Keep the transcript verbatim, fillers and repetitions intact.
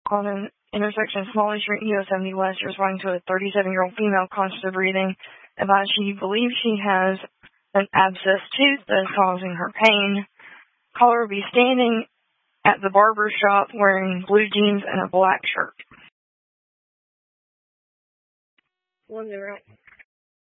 on an intersection of Smalley Street and U S seventy West, responding to a thirty-seven-year-old female conscious of breathing, advised she believes she has an abscessed tooth that is causing her pain. Caller will be standing at the barber shop wearing blue jeans and a black shirt. Wasn't it right?